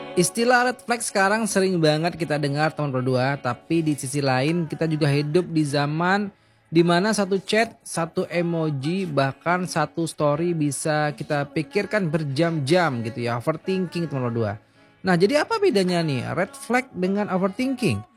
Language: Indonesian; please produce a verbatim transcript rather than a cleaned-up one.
Istilah red flag sekarang sering banget kita dengar teman berdua, tapi di sisi lain kita juga hidup di zaman di mana satu chat, satu emoji, bahkan satu story bisa kita pikirkan berjam-jam gitu ya, overthinking teman berdua. Nah, jadi apa bedanya nih red flag dengan overthinking?